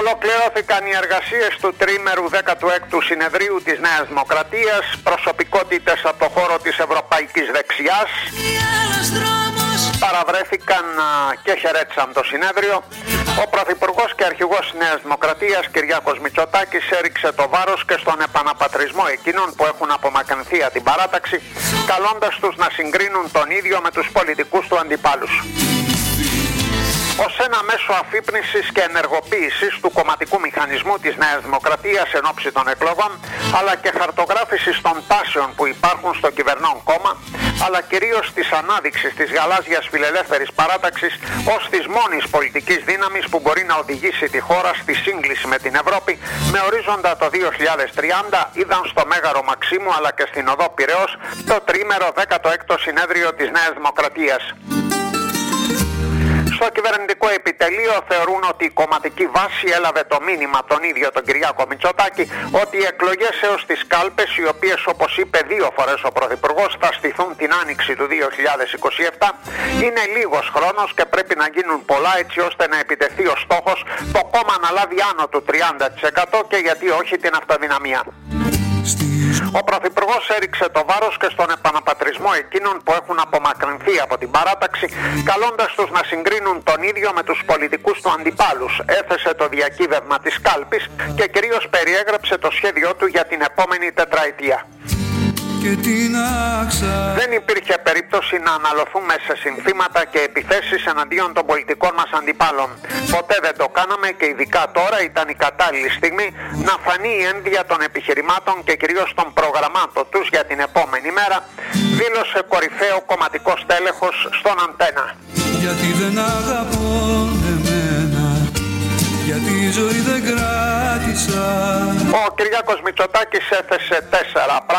Ολοκληρώθηκαν οι εργασίες του τριήμερου 16ου συνεδρίου της Νέας Δημοκρατίας. Προσωπικότητες από το χώρο της Ευρωπαϊκής Δεξιάς παραβρέθηκαν και χαιρέτησαν το συνέδριο. Ο Πρωθυπουργός και Αρχηγός της Νέας Δημοκρατίας, Κυριάκος Μητσοτάκης, έριξε το βάρος και στον επαναπατρισμό εκείνων που έχουν απομακρυνθεί από την παράταξη, καλώντας τους να συγκρίνουν τον ίδιο με τους πολιτικούς του αντιπάλους. Ως ένα μέσο αφύπνισης και ενεργοποίησης του κομματικού μηχανισμού της Νέας Δημοκρατίας εν ώψη των εκλογών, αλλά και χαρτογράφησης των τάσεων που υπάρχουν στο κυβερνών κόμμα, αλλά κυρίως της ανάδειξης της γαλάζιας φιλελεύθερης παράταξης ως της μόνης πολιτικής δύναμης που μπορεί να οδηγήσει τη χώρα στη σύγκληση με την Ευρώπη, με ορίζοντα το 2030, είδαν στο Μέγαρο Μαξίμου αλλά και στην Οδό Πειραιώς το τριήμερο 16ο συνέδριο της Νέας Δημοκρατίας. Στο κυβερνητικό επιτελείο θεωρούν ότι η κομματική βάση έλαβε το μήνυμα τον ίδιο τον Κυριάκο Μητσοτάκη ότι οι εκλογές έως τις κάλπες, οι οποίες όπως είπε 2 φορές ο Πρωθυπουργός θα στηθούν την άνοιξη του 2027, είναι λίγος χρόνος και πρέπει να γίνουν πολλά έτσι ώστε να επιτευχθεί ο στόχος το κόμμα να λάβει άνω του 30% και γιατί όχι την αυτοδυναμία. Ο Πρωθυπουργός έριξε το βάρος και στον επαναπατρισμό εκείνων που έχουν απομακρυνθεί από την παράταξη, καλώντας τους να συγκρίνουν τον ίδιο με τους πολιτικούς του αντιπάλους. Έθεσε το διακύβευμα της κάλπης και κυρίως περιέγραψε το σχέδιό του για την επόμενη τετραετία. Δεν υπήρχε περίπτωση να αναλωθούμε σε συνθήματα και επιθέσεις εναντίον των πολιτικών μας αντιπάλων. Ποτέ δεν το κάναμε και ειδικά τώρα ήταν η κατάλληλη στιγμή να φανεί η ένδυα των επιχειρημάτων και κυρίως των προγραμμάτων τους για την επόμενη μέρα, δήλωσε κορυφαίο κομματικό στέλεχος στον Αντένα. Γιατί δεν αγαπώ εμένα, γιατί η ζωή δεν κράτησα. Ο Κυριάκος Μητσοτάκης έθεσε 4